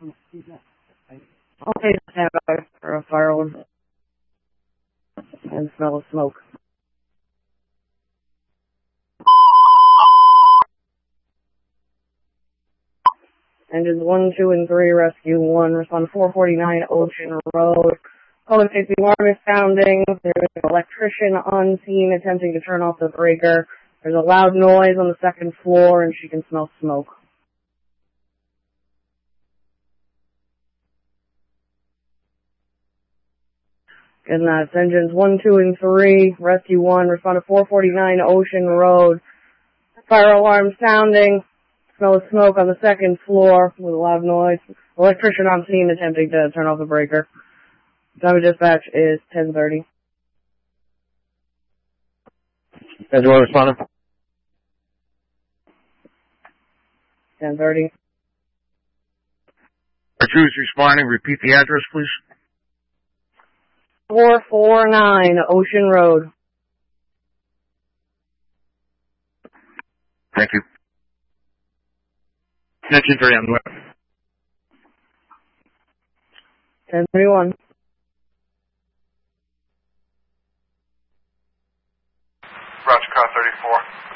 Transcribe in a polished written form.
Okay, stand by for a fire alarm and smell of smoke. Engines 1, 2, and 3, rescue 1, respond to 449 Ocean Road. Public safety alarm is sounding. There's an electrician on scene attempting to turn off the breaker. There's a loud noise on the second floor, and she can smell smoke. And that's engines 1, 2, and 3, rescue 1, respond to 449 Ocean Road. Fire alarm sounding. Smell of smoke on the second floor with a loud noise. Electrician on scene attempting to turn off the breaker. Time of dispatch is 10:30. Engine 1 responding. 10:30. Cruz responding. Repeat the address, please. 449 Ocean Road. Thank you. Engine 3 on the way. 10:31. Roger, car 34.